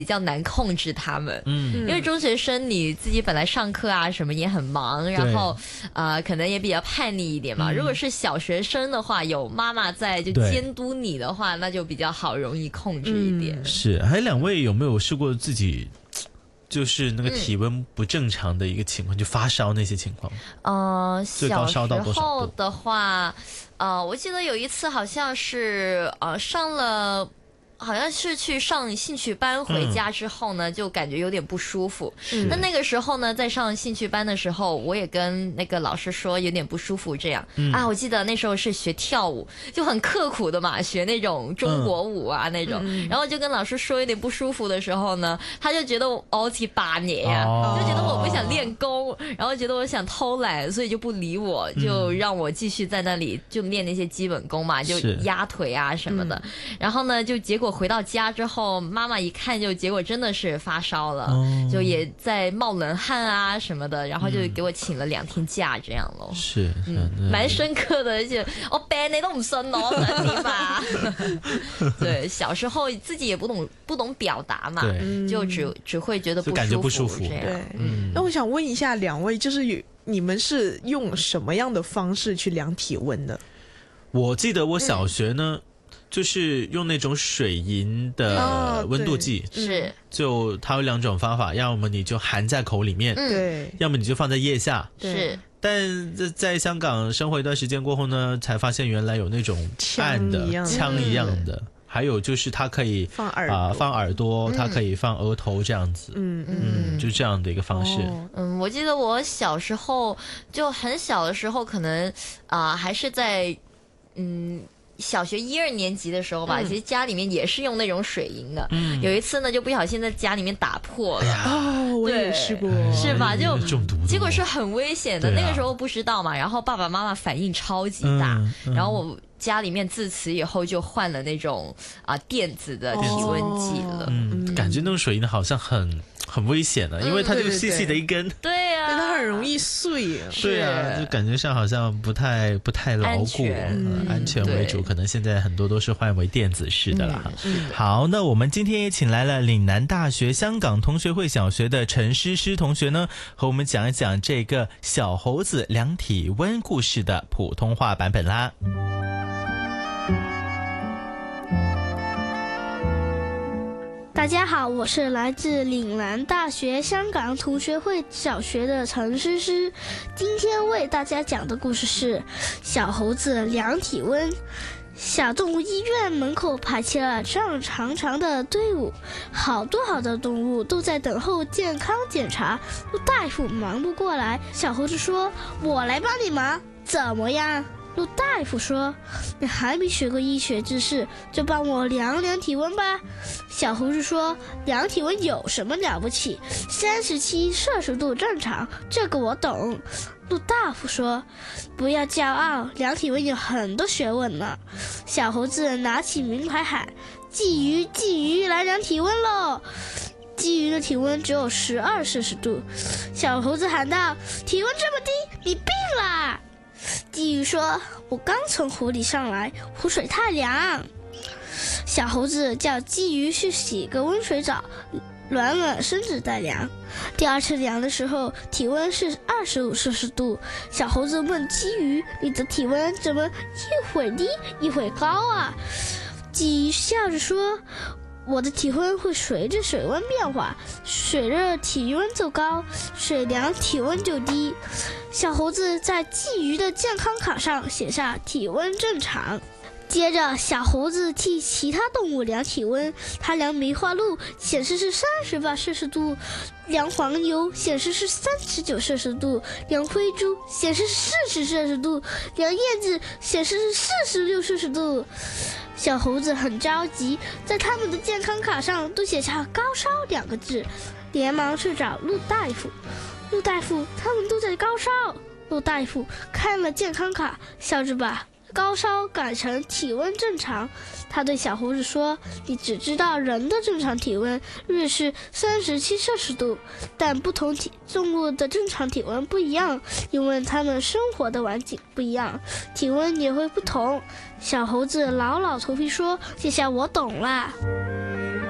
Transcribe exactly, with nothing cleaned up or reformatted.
比较难控制他们， 嗯， 因为中学生你自己本来上课啊什么也很忙，然后呃可能也比较叛逆一点嘛。 嗯、 如果是小学生的话，有妈妈在就监督你的话，那就比较好，容易控制一点。 嗯、是，还有两位有没有试过自己就是那个体温不正常的一个情况，嗯、就发烧那些情况？ 呃， 最高烧到多少度？ 小时候的话，呃，我记得有一次好像是呃上了。好像是去上兴趣班，回家之后呢，嗯、就感觉有点不舒服。那那个时候呢，在上兴趣班的时候，我也跟那个老师说有点不舒服，这样、嗯、啊，我记得那时候是学跳舞，就很刻苦的嘛，学那种中国舞啊、嗯、那种，然后就跟老师说有点不舒服的时候呢，他就觉得我好似八年呀，就觉得我不想练功，然后觉得我想偷懒，所以就不理我，就让我继续在那里就练那些基本功嘛，就压腿啊什么的。然后呢，就结果。回到家之后，妈妈一看就结果真的是发烧了，哦、就也在冒冷汗啊什么的，然后就给我请了两天假这样咯。 是， 嗯，蛮深刻的，而且我病你都唔信我，想點啊？对，小时候自己也不懂不懂表达嘛，就只只会觉得不舒服， 感觉不舒服这样。对，嗯。那我想问一下两位，就是你们是用什么样的方式去量体温的？ 我记得我小学呢。嗯就是用那种水银的温度计， 哦、是， 就它有两种方法，要么你就含在口里面， 对、嗯， 要么你就放在腋下， 是。 但在香港生活一段时间过后呢，才发现原来有那种按的枪一样的，嗯、还有就是它可以放耳啊、 呃、放耳朵，它可以放额头这样子， 嗯嗯，就这样的一个方式。 哦、嗯，我记得我小时候就很小的时候，可能啊、呃、还是在嗯。小学一二年级的时候吧、嗯，其实家里面也是用那种水银的。嗯，有一次呢，就不小心在家里面打破了。 哦，我也试过， 是吧？就中毒， 结果是很危险的、啊。那个时候不知道嘛，然后爸爸妈妈反应超级大， 嗯嗯、 然后我家里面自此以后就换了那种啊、呃、电子的体温计了。 嗯，嗯感觉那种水银好像很。很危险的、啊，因为它就细细的一根， 嗯、对呀、啊， 它很容易碎、啊。 对啊，就感觉上好像不太不太牢固，安全, 嗯、安全为主。可能现在很多都是换为电子式的了、嗯。好，那我们今天也请来了岭南大学香港同学会小学的陈诗诗同学呢，和我们讲一讲这个小猴子量体温故事的普通话版本啦。 大家好，我是来自岭南大学香港同学会小学的陈诗诗，今天为大家讲的故事是小猴子量体温。小动物医院门口排起了长长长的队伍，好多好多动物都在等候健康检查。陆大夫忙不过来，小猴子说：“我来帮你忙，怎么样？”陆大夫说：“你还没学过医学知识，就帮我量量体温吧。”小猴子说：“量体温有什么了不起？三十七摄氏度正常，这个我懂。”陆大夫说：“不要骄傲，量体温有很多学问呢。”小猴子拿起名牌喊：“鲫鱼，鲫鱼，来量体温喽！”鲫鱼的体温只有十二摄氏度。小猴子喊道：“体温这么低，你病啦！”鲫鱼说：“我刚从湖里上来，湖水太凉。”小猴子叫鲫鱼去洗个温水澡，暖暖身子再量。第二次量的时候，体温是二十五摄氏度。小猴子问鲫鱼：“你的体温怎么一会低一会高啊？”鲫鱼笑着说：“我的体温会随着水温变化，水热体温就高，水凉体温就低。”小猴子在鲫鱼的健康卡上写下体温正常。接着小猴子替其他动物量体温，他量梅花鹿显示是三十八摄氏度，量黄牛显示是三十九摄氏度，量灰猪显示是四十摄氏度，量燕子显示是四十六摄氏度。小猴子很着急，在他们的健康卡上都写下高烧两个字，连忙去找陆大夫。陆大夫，他们都在高烧。陆大夫看了健康卡，笑着把高烧改成体温正常。他对小猴子说：“你只知道人的正常体温约是三十七摄氏度，但不同体动物的正常体温不一样，因为它们生活的环境不一样，体温也会不同。”小猴子老老头皮说：“这下我懂啦。”